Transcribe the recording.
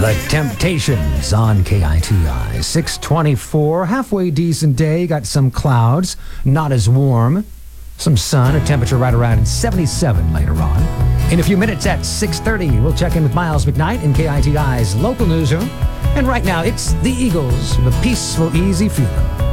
The Temptations on KITI. 624, halfway decent day. Got some clouds, not as warm. Some sun, a temperature right around 77 later on. In a few minutes at 6:30, we'll check in with Miles McKnight in KITI's local newsroom. And right now, it's the Eagles with a peaceful, easy feeling.